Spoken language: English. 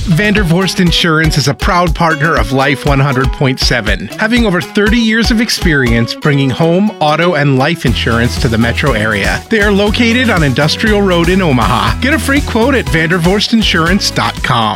Vandervorst Insurance is a proud partner of Life 100.7, having over 30 years of experience bringing home, auto, and life insurance to the metro area. They are located on Industrial Road in Omaha. Get a free quote at vandervorstinsurance.com.